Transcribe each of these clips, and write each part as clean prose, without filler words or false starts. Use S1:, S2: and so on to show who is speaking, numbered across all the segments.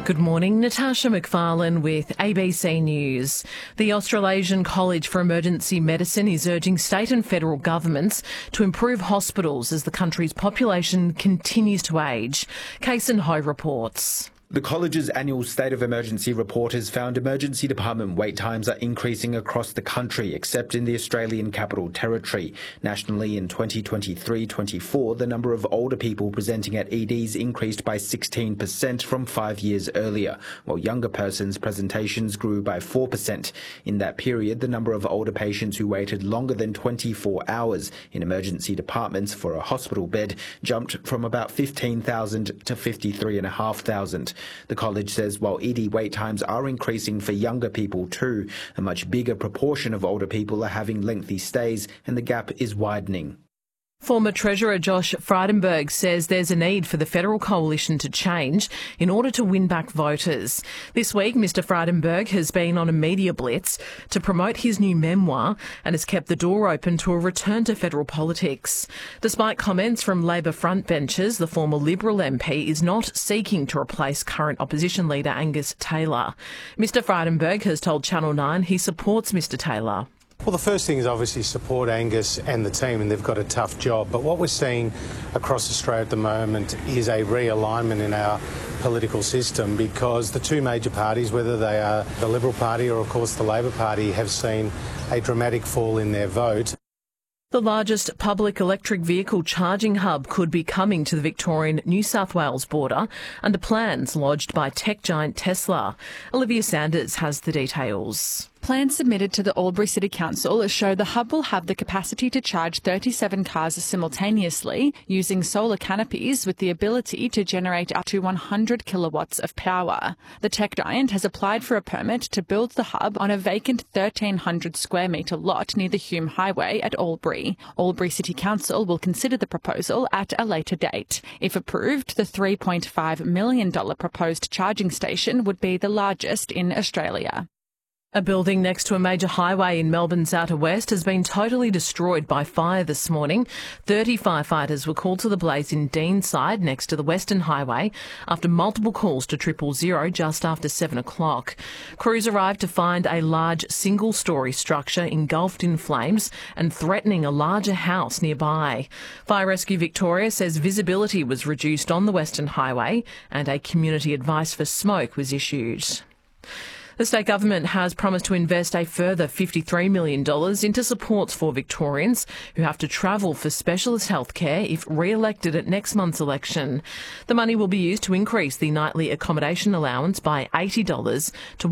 S1: Good morning, Natasha McFarlane with ABC News. The Australasian College for Emergency Medicine is urging state and federal governments to improve hospitals as the country's population continues to age. Kason Ho reports.
S2: The college's annual State of Emergency report has found emergency department wait times are increasing across the country, except in the Australian Capital Territory. Nationally, in 2023-24, the number of older people presenting at EDs increased by 16% from 5 years earlier, while younger persons' presentations grew by 4%. In that period, the number of older patients who waited longer than 24 hours in emergency departments for a hospital bed jumped from about 15,000 to 53,500. The college says while ED wait times are increasing for younger people too, a much bigger proportion of older people are having lengthy stays and the gap is widening.
S1: Former Treasurer Josh Frydenberg says there's a need for the federal coalition to change in order to win back voters. This week, Mr Frydenberg has been on a media blitz to promote his new memoir and has kept the door open to a return to federal politics. Despite comments from Labor frontbenchers, the former Liberal MP is not seeking to replace current opposition leader Angus Taylor. Mr Frydenberg has told Channel 9 he supports Mr Taylor.
S3: Well, the first thing is obviously support Angus and the team, and they've got a tough job. But what we're seeing across Australia at the moment is a realignment in our political system, because the two major parties, whether they are the Liberal Party or, of course, the Labor Party, have seen a dramatic fall in their vote.
S1: The largest public electric vehicle charging hub could be coming to the Victorian-New South Wales border under plans lodged by tech giant Tesla. Olivia Sanders has the details.
S4: Plans submitted to the Albury City Council show the hub will have the capacity to charge 37 cars simultaneously using solar canopies with the ability to generate up to 100 kilowatts of power. The tech giant has applied for a permit to build the hub on a vacant 1,300 square metre lot near the Hume Highway at Albury. Albury City Council will consider the proposal at a later date. If approved, the $3.5 million proposed charging station would be the largest in Australia.
S1: A building next to a major highway in Melbourne's outer west has been totally destroyed by fire this morning. 30 firefighters were called to the blaze in Deanside next to the Western Highway after multiple calls to 000 just after 7 o'clock. Crews arrived to find a large single-storey structure engulfed in flames and threatening a larger house nearby. Fire Rescue Victoria says visibility was reduced on the Western Highway and a community advice for smoke was issued. The state government has promised to invest a further $53 million into supports for Victorians who have to travel for specialist healthcare if re-elected at next month's election. The money will be used to increase the nightly accommodation allowance by $80 to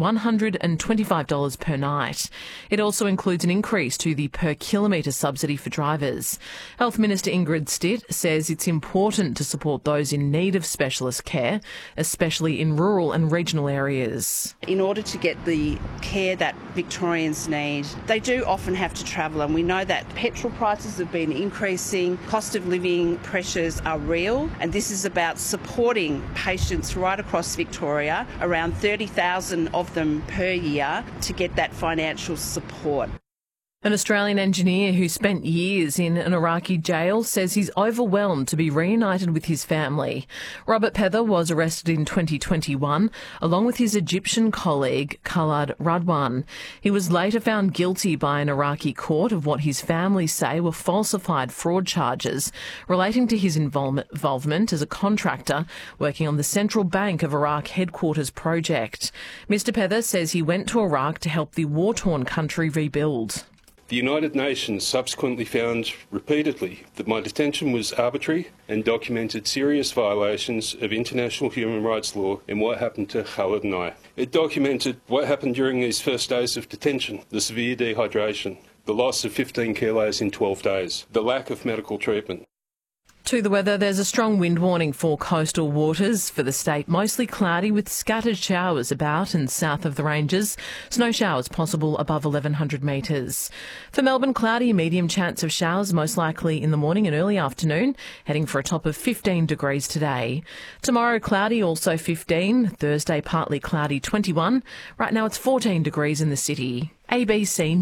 S1: $125 per night. It also includes an increase to the per kilometre subsidy for drivers. Health Minister Ingrid Stitt says it's important to support those in need of specialist care, especially in rural and regional areas.
S5: In order to get the care that Victorians need, they do often have to travel, and we know that petrol prices have been increasing, cost of living pressures are real, and this is about supporting patients right across Victoria, around 30,000 of them per year, to get that financial support.
S1: An Australian engineer who spent years in an Iraqi jail says he's overwhelmed to be reunited with his family. Robert Pether was arrested in 2021, along with his Egyptian colleague Khaled Radwan. He was later found guilty by an Iraqi court of what his family say were falsified fraud charges relating to his involvement as a contractor working on the Central Bank of Iraq headquarters project. Mr Pether says he went to Iraq to help the war-torn country rebuild.
S6: The United Nations subsequently found repeatedly that my detention was arbitrary and documented serious violations of international human rights law in what happened to Khaled and I. It documented what happened during these first days of detention: the severe dehydration, the loss of 15 kilos in 12 days, the lack of medical treatment.
S1: To the weather, there's a strong wind warning for coastal waters for the state. Mostly cloudy with scattered showers about and south of the ranges. Snow showers possible above 1,100 metres. For Melbourne, cloudy, medium chance of showers, most likely in the morning and early afternoon, heading for a top of 15 degrees today. Tomorrow, cloudy, also 15. Thursday, partly cloudy, 21. Right now, it's 14 degrees in the city. ABC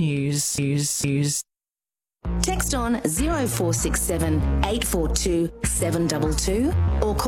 S1: News.
S7: Text on 0467 842 722 or call